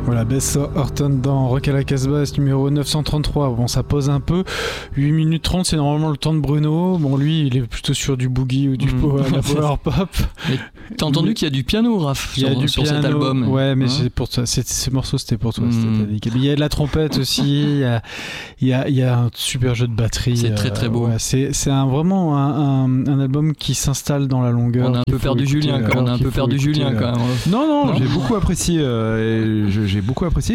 Voilà, Bess Horton dans Rock à la Casbah, numéro 933. Bon, ça pose un peu. 8 minutes 30, c'est normalement le temps de Bruno. Bon, lui, il est plutôt sur du boogie ou du power pop. Mais t'as entendu qu'il y a du piano, Raph, sur cet album. Ouais, mais c'est pour toi. Ce morceau, c'était pour toi. Il y a de la trompette aussi. Il y a un super jeu de batterie. C'est très très beau. Ouais, c'est vraiment un album qui s'installe dans la longueur. On a un peu perdu Julien quand même. Non, j'ai beaucoup apprécié. J'ai beaucoup apprécié.